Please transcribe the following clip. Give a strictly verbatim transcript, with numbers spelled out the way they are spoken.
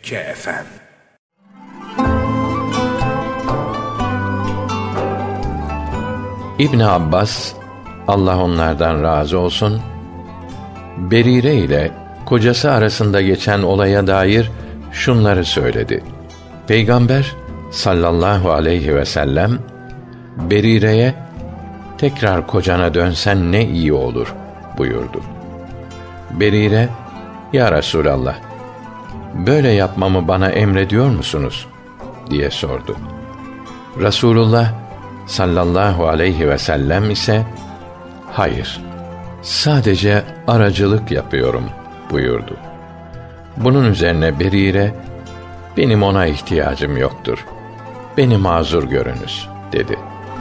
K F M. İbn Abbas, Allah onlardan razı olsun, Berire ile kocası arasında geçen olaya dair şunları söyledi. Peygamber sallallahu aleyhi ve sellem Berire'ye tekrar kocana dönsen ne iyi olur buyurdu. Berire, ya Resulallah, böyle yapmamı bana emrediyor musunuz diye sordu. Resulullah sallallahu aleyhi ve sellem ise hayır, sadece aracılık yapıyorum buyurdu. Bunun üzerine Berire, benim ona ihtiyacım yoktur, beni mazur görünüz dedi.